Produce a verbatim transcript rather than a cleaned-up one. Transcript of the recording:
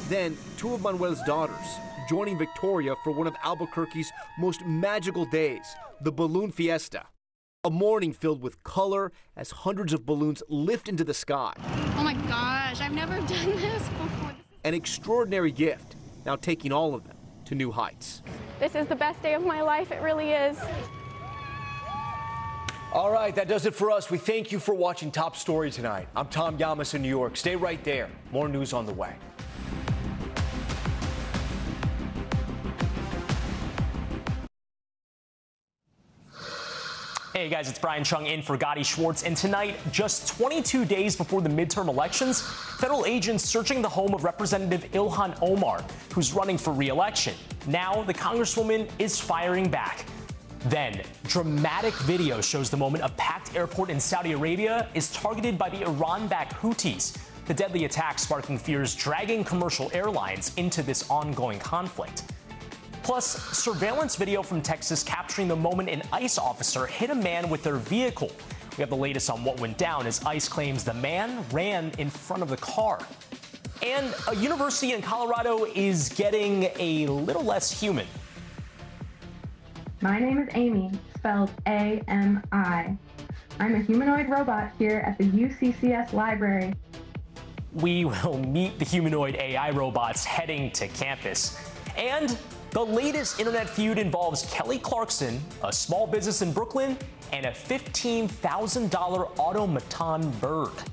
Then, two of Manuel's daughters joining Victoria for one of Albuquerque's most magical days, the Balloon Fiesta. A morning filled with color as hundreds of balloons lift into the sky. Oh my gosh, I've never done this before. An extraordinary gift, now taking all of them to new heights. This is the best day of my life, it really is. All right, that does it for us. We thank you for watching Top Story tonight. I'm Tom Yamas in New York. Stay right there. More news on the way. Hey guys, it's Brian Chung in for Gadi Schwartz, and tonight, just twenty-two days before the midterm elections, federal agents searching the home of Representative Ilhan Omar, who's running for re-election. Now, the Congresswoman is firing back. Then, dramatic video shows the moment a packed airport in Saudi Arabia is targeted by the Iran-backed Houthis, the deadly attack sparking fears dragging commercial airlines into this ongoing conflict. Plus, surveillance video from Texas capturing the moment an ICE officer hit a man with their vehicle. We have the latest on what went down as ICE claims the man ran in front of the car. And a university in Colorado is getting a little less human. My name is Amy, spelled A M I. I'm a humanoid robot here at the U C C S library. We will meet the humanoid A I robots heading to campus. And the latest internet feud involves Kelly Clarkson, a small business in Brooklyn, and a fifteen thousand dollar automaton bird.